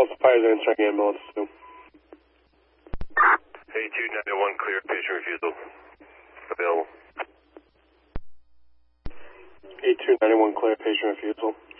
also fires answering ambulance too. 8291 clear, patient refusal. Available. 8291 clear, patient refusal.